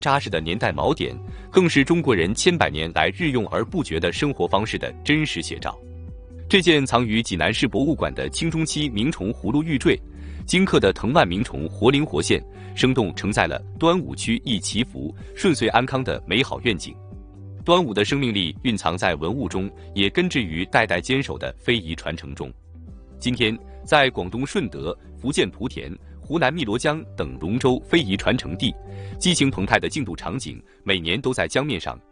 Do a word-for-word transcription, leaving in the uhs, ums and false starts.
扎实的年代锚点，更是中国人千百年来日用而不觉的生活方式的真实写照。这件藏于济南市博物馆的清中期明虫葫芦玉坠，精刻的藤蔓明虫活灵活现，生动承载了端午区一祈福、顺遂安康的美好愿景。端午的生命力蕴藏在文物中，也根植于代代坚守的非遗传承中。今天，在广东顺德、福建莆田、湖南汨罗江等龙舟非遗传承地，激情澎湃的竞渡场景，每年都在江面上